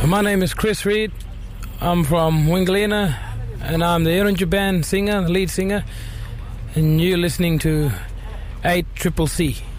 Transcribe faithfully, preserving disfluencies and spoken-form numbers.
My name is Chris Reed. I'm from Wingalina, and I'm the Erunja Band singer, lead singer, and you're listening to eight Triple C.